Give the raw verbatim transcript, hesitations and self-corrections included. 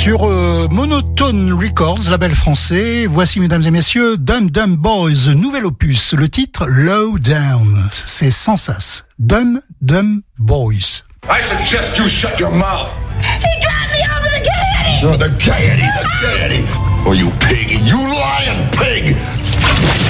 Sur euh, Monotone Records, label français, voici mesdames et messieurs Dum Dum Boys, nouvel opus, le titre Low Down, c'est sans sas, Dum Dum Boys. I suggest you shut your mouth. He dropped me over the gaiety! You're the gaiety, the gaiety. Oh, you pig, you lying pig!